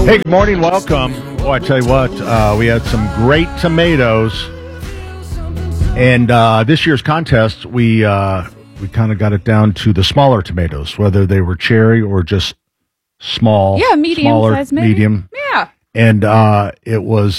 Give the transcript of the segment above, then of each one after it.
Hey, good morning. Welcome. Oh, I tell you what, we had some great tomatoes. And this year's contest, we kind of got it down to the smaller tomatoes, whether they were cherry or just small. Yeah, medium smaller, size, maybe. medium. Yeah. And it was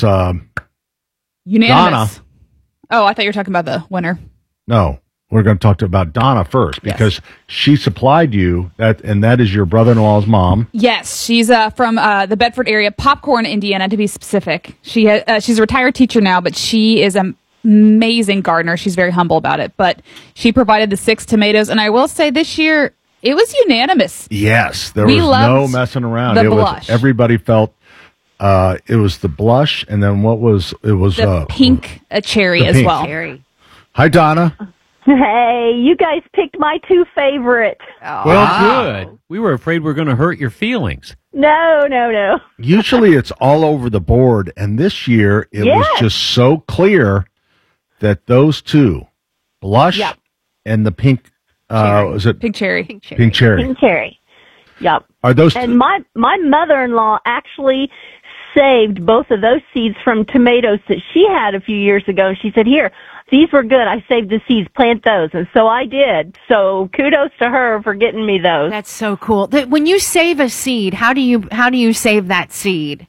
Unanimous. Donna. Oh, I thought you were talking about the winner. No, we're going to talk about Donna first because she supplied you that, and that is your brother-in-law's mom. Yes, she's from the Bedford area, Popcorn, Indiana, to be specific. She's a retired teacher now, but she is an amazing gardener. She's very humble about it. But she provided the 6 tomatoes, and I will say this year it was unanimous. Yes, there was no messing around. The blush. Everybody felt it was the blush, and then what was it? Was the pink cherry the as pink. well. Cherry. Hi, Donna. Hey, you guys picked my 2 favorites. Well, good. We were afraid we were going to hurt your feelings. No. Usually it's all over the board, and this year it was just so clear that those 2, blush and the pink, was it Pink cherry. Pink cherry. pink cherry? Pink cherry. Yep. Are those? And my mother-in-law actually saved both of those seeds from tomatoes that she had a few years ago. She said, "Here, these were good. I saved the seeds. Plant those." And so I did. So kudos to her for getting me those. That's so cool. When you save a seed, how do you save that seed?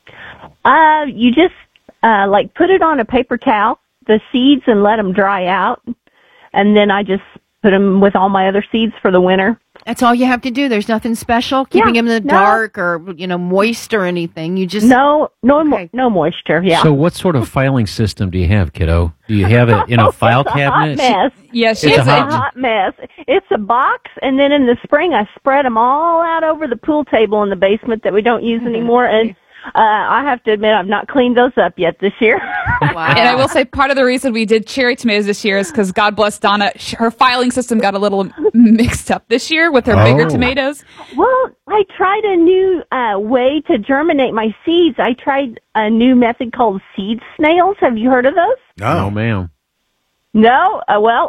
You just like put it on a paper towel, the seeds, and let them dry out. And then I just put them with all my other seeds for the winter. That's all you have to do. There's nothing special, keeping them in the dark or moist or anything. You just no moisture. Yeah. So what sort of filing system do you have, kiddo? Do you have it in a file cabinet? It's a hot mess. Yes, It's a hot mess. It's a box, and then in the spring I spread them all out over the pool table in the basement that we don't use anymore. And I have to admit I've not cleaned those up yet this year. Wow. And I will say part of the reason we did cherry tomatoes this year is because God bless Donna, her filing system got a little mixed up this year with her bigger tomatoes. Well, I tried a new way to germinate my seeds. I tried a new method called seed snails. Have you heard of those? No, ma'am. No,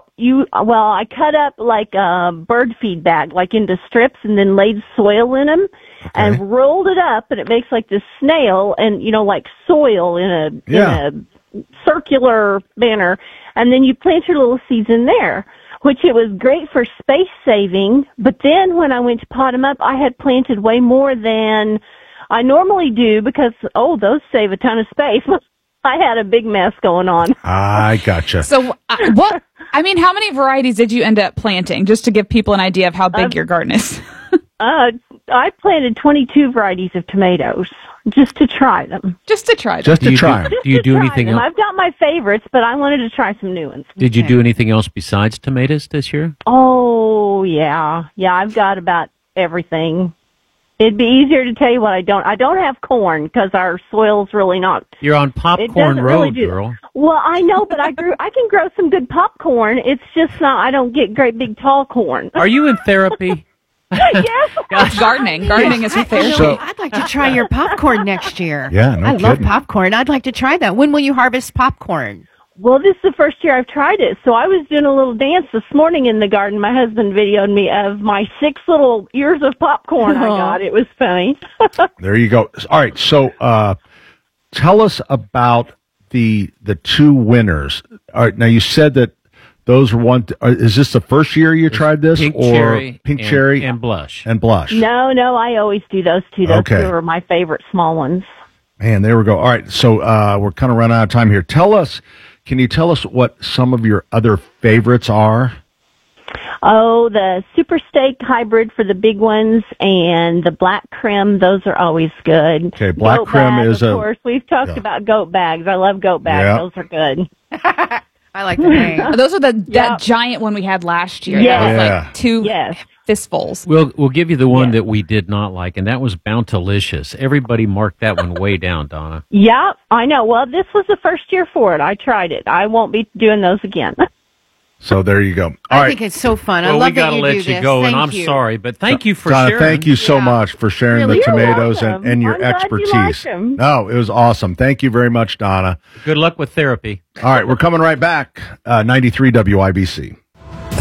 I cut up like a bird feed bag, like into strips, and then laid soil in them, and rolled it up, and it makes like this snail, and like soil in a circular manner, and then you plant your little seeds in there, which it was great for space saving. But then when I went to pot them up, I had planted way more than I normally do because those save a ton of space. I had a big mess going on. I gotcha. So how many varieties did you end up planting, just to give people an idea of how big your garden is? I planted 22 varieties of tomatoes just to try them. Just to try them. Just to try them. Do you do anything else? I've got my favorites, but I wanted to try some new ones. Did you do anything else besides tomatoes this year? Oh, yeah. Yeah, I've got about everything. It'd be easier to tell you what I don't. I don't have corn because our soil's really not. You're on Popcorn Road, girl. Well, I know, but I can grow some good popcorn. It's just not. I don't get great big tall corn. Are you in therapy? Yes. It's gardening. Gardening is your therapy. So- I'd like to try your popcorn next year. Yeah, no I love kidding. popcorn. I'd like to try that. When will you harvest popcorn? Well, this is the first year I've tried it. So I was doing a little dance this morning in the garden. My husband videoed me of my 6 little ears of popcorn I got. It was funny. There you go. All right, so tell us about the 2 winners. All right, now you said that those were one. Is this the first year you tried this, Pink or cherry pink cherry and blush? and blush? No, I always do those 2. Those 2 are my favorite small ones. Man, there we go. All right, so we're kind of running out of time here. Can you tell us what some of your other favorites are? Oh, the Super Steak Hybrid for the big ones, and the Black Creme. Those are always good. Okay, Black Goat Creme bag, is of course. We've talked about goat bags. I love goat bags. Yeah. Those are good. I like the name. Those are that giant one we had last year. Yeah. That was Yeah. like 2 Yes. fistfuls. We'll give you the one that we did not like, and that was Bountilicious. Everybody marked that one way down, Donna. Yeah, I know. Well, this was the first year for it. I tried it. I won't be doing those again. So there you go. All I right, think it's so fun. I Well, love we got that to you let do you this. go, and Thank I'm you. sorry, but thank you for Donna, sharing. thank you so Yeah. much for sharing Really, the you're tomatoes welcome. and your I'm glad you expertise. liked 'em. No, it was awesome. Thank you very much, Donna. Good luck with therapy. All right, we're coming right back. 93 WIBC. As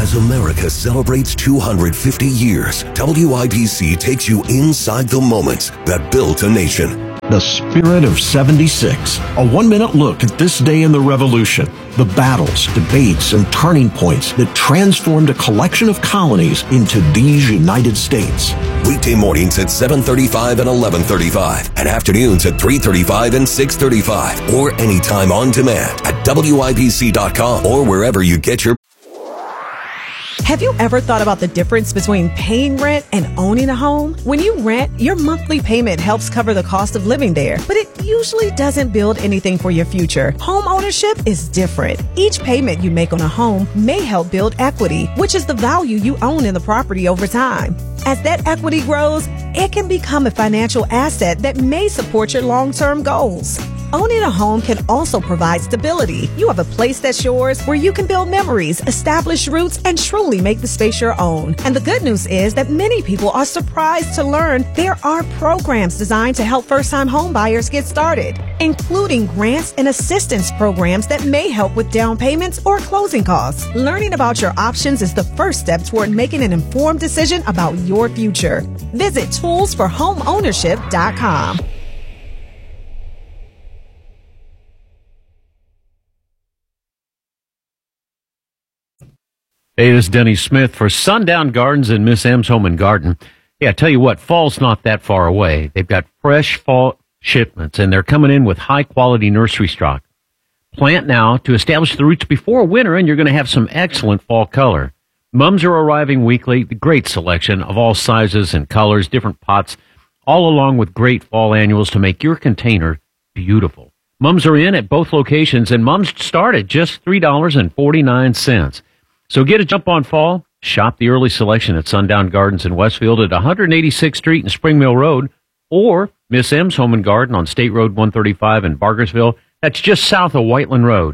As America celebrates 250 years, WIBC takes you inside the moments that built a nation. The Spirit of 76. A 1-minute look at this day in the Revolution. The battles, debates, and turning points that transformed a collection of colonies into these United States. Weekday mornings at 7:35 and 11:35, and afternoons at 3:35 and 6:35, or anytime on demand at WIBC.com or wherever you get your. Have you ever thought about the difference between paying rent and owning a home? When you rent, your monthly payment helps cover the cost of living there, but it usually doesn't build anything for your future. Home ownership is different. Each payment you make on a home may help build equity, which is the value you own in the property over time. As that equity grows, it can become a financial asset that may support your long-term goals. Owning a home can also provide stability. You have a place that's yours where you can build memories, establish roots, and truly make the space your own. And the good news is that many people are surprised to learn there are programs designed to help first-time home buyers get started, including grants and assistance programs that may help with down payments or closing costs. Learning about your options is the first step toward making an informed decision about your future. Visit toolsforhomeownership.com. Hey, this is Denny Smith for Sundown Gardens and Miss M's Home and Garden. Yeah, I tell you what, fall's not that far away. They've got fresh fall shipments, and they're coming in with high-quality nursery stock. Plant now to establish the roots before winter, and you're going to have some excellent fall color. Mums are arriving weekly, the great selection of all sizes and colors, different pots, all along with great fall annuals to make your container beautiful. Mums are in at both locations, and mums start at just $3.49. So get a jump on fall. Shop the early selection at Sundown Gardens in Westfield at 186th Street and Spring Mill Road, or Miss M's Home and Garden on State Road 135 in Bargersville. That's just south of Whiteland Road.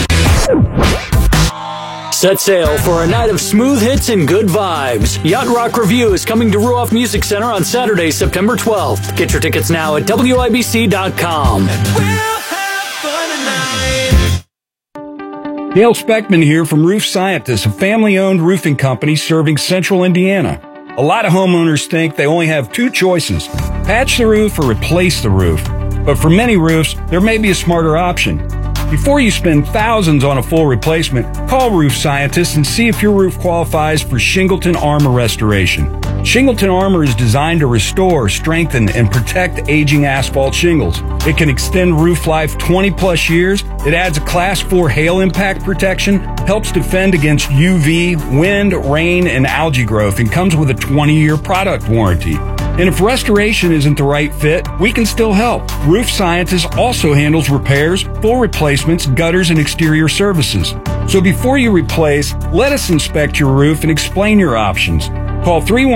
Set sail for a night of smooth hits and good vibes. Yacht Rock Review is coming to Ruoff Music Center on Saturday, September 12th. Get your tickets now at WIBC.com. Dale Speckman here from Roof Scientists, a family-owned roofing company serving central Indiana. A lot of homeowners think they only have two choices, patch the roof or replace the roof. But for many roofs, there may be a smarter option. Before you spend thousands on a full replacement, call Roof Scientists and see if your roof qualifies for Shingleton Armor Restoration. Shingleton Armor is designed to restore, strengthen, and protect aging asphalt shingles. It can extend roof life 20-plus years. It adds a Class 4 hail impact protection, helps defend against UV, wind, rain, and algae growth, and comes with a 20-year product warranty. And if restoration isn't the right fit, we can still help. Roof Scientists also handles repairs, full replacements, gutters, and exterior services. So before you replace, let us inspect your roof and explain your options. Call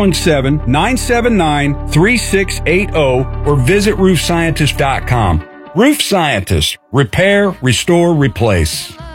317-979-3680 or visit roofscientist.com. Roof Scientists. Repair, restore, replace.